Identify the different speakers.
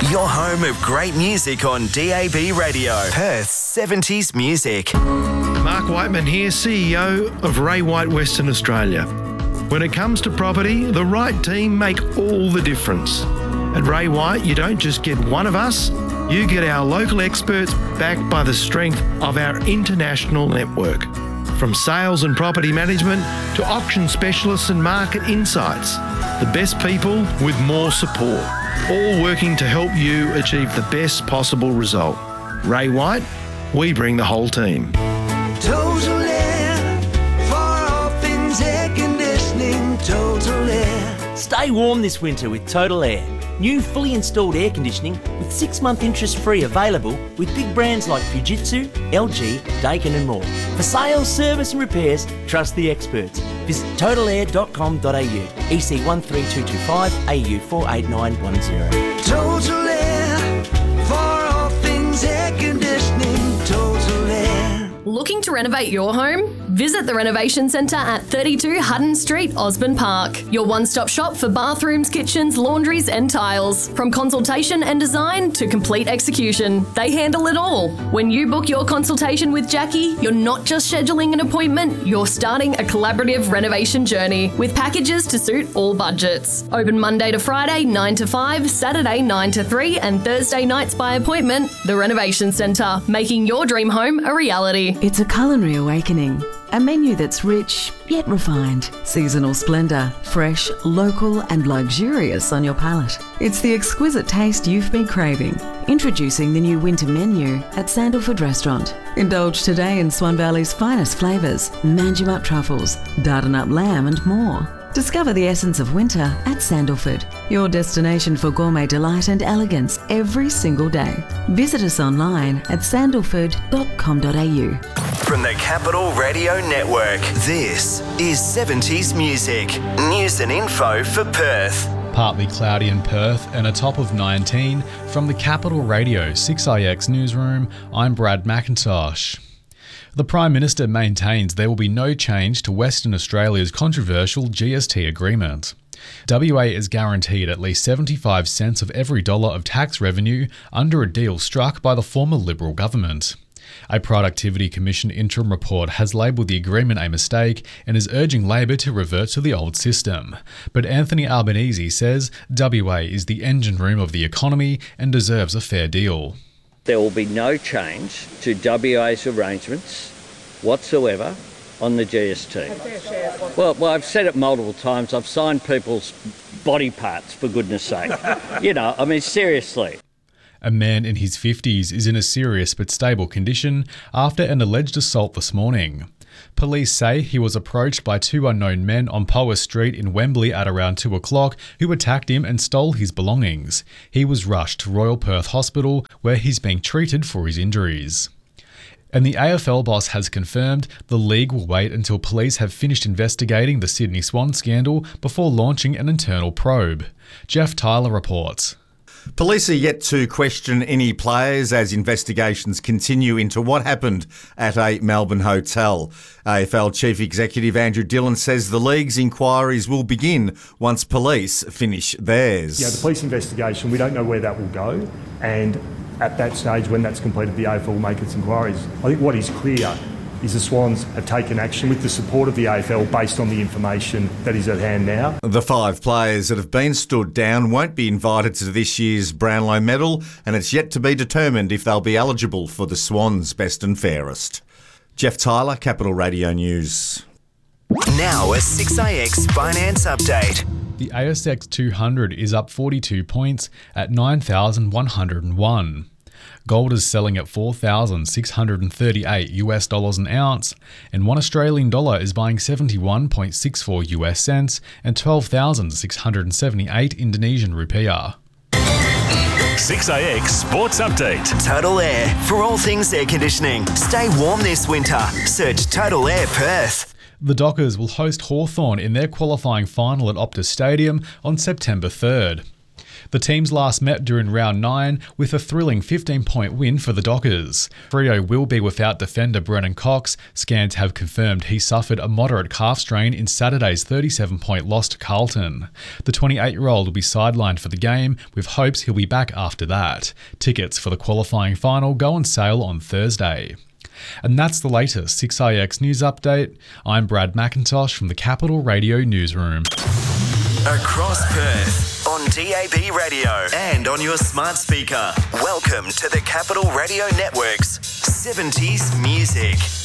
Speaker 1: Your home of great music on DAB Radio. Perth's 70s music.
Speaker 2: Mark Whiteman here, CEO of Ray White Western Australia. When it comes to property, the right team make all the difference. At Ray White, you don't just get one of us, you get our local experts backed by the strength of our international network. From sales and property management to auction specialists and market insights, the best people with more support, all working to help you achieve the best possible result. Ray White, we bring the whole team.
Speaker 3: Total Air, for all things air conditioning, Total Air.
Speaker 4: Stay warm this winter with Total Air. New fully installed air conditioning with 6-month interest-free available with big brands like Fujitsu, LG, Daikin and more. For sales, service and repairs, trust the experts. Visit totalair.com.au, EC 13225, AU 48910.
Speaker 3: Total Air, for all things air conditioning, Total Air.
Speaker 5: Looking to renovate your home? Visit the Renovation Centre at 32 Hutton Street, Osborne Park. Your one-stop shop for bathrooms, kitchens, laundries and tiles. From consultation and design to complete execution, they handle it all. When you book your consultation with Jackie, you're not just scheduling an appointment, you're starting a collaborative renovation journey with packages to suit all budgets. Open Monday to Friday 9 to 5, Saturday 9 to 3 and Thursday nights by appointment. The Renovation Centre, making your dream home a reality.
Speaker 6: It's a culinary awakening. A menu that's rich, yet refined. Seasonal splendour, fresh, local and luxurious on your palate. It's the exquisite taste you've been craving. Introducing the new winter menu at Sandalford Restaurant. Indulge today in Swan Valley's finest flavours, Manjimup truffles, Dardanup lamb and more. Discover the essence of winter at Sandalford, your destination for gourmet delight and elegance every single day. Visit us online at sandalford.com.au.
Speaker 1: From the Capital Radio Network, this is 70s music. News and info for Perth.
Speaker 7: Partly cloudy in Perth and a top of 19. From the Capital Radio 6IX newsroom, I'm Brad McIntosh. The Prime Minister maintains there will be no change to Western Australia's controversial GST agreement. WA is guaranteed at least 75 cents of every dollar of tax revenue under a deal struck by the former Liberal government. A Productivity Commission interim report has labelled the agreement a mistake and is urging Labor to revert to the old system. But Anthony Albanese says WA is the engine room of the economy and deserves a fair deal.
Speaker 8: There will be no change to WA's arrangements whatsoever on the GST. Well, I've said it multiple times. I've signed people's body parts, for goodness sake. Seriously.
Speaker 7: A man in his 50s is in a serious but stable condition after an alleged assault this morning. Police say he was approached by two unknown men on Powis Street in Wembley at around 2 o'clock who attacked him and stole his belongings. He was rushed to Royal Perth Hospital where he's being treated for his injuries. And the AFL boss has confirmed the league will wait until police have finished investigating the Sydney Swan scandal before launching an internal probe. Jeff Tyler reports.
Speaker 9: Police are yet to question any players as investigations continue into what happened at a Melbourne hotel. AFL Chief Executive Andrew Dillon says the league's inquiries will begin once police finish theirs.
Speaker 10: The police investigation, we don't know where that will go, and at that stage, when that's completed, the AFL will make its inquiries. I think what is clear is the Swans have taken action with the support of the AFL based on the information that is at hand now.
Speaker 9: The 5 players that have been stood down won't be invited to this year's Brownlow medal, and it's yet to be determined if they'll be eligible for the Swans' best and fairest. Jeff Tyler, Capital Radio News.
Speaker 1: Now a 6IX finance update.
Speaker 7: The ASX 200 is up 42 points at 9,101. Gold is selling at $4,638 an ounce, and $1 Australian is buying 71.64 US cents and 12,678 Indonesian rupiah.
Speaker 11: 6IX Sports Update.
Speaker 1: Total Air, for all things air conditioning. Stay warm this winter. Search Total Air Perth.
Speaker 7: The Dockers will host Hawthorn in their qualifying final at Optus Stadium on September 3rd. The teams last met during round 9 with a thrilling 15-point win for the Dockers. Freo will be without defender Brennan Cox. Scans have confirmed he suffered a moderate calf strain in Saturday's 37-point loss to Carlton. The 28-year-old will be sidelined for the game, with hopes he'll be back after that. Tickets for the qualifying final go on sale on Thursday. And that's the latest 6IX News Update. I'm Brad McIntosh from the Capital Radio Newsroom.
Speaker 1: Across Perth, on DAB radio and on your smart speaker. Welcome to the Capital Radio Network's 70s Music.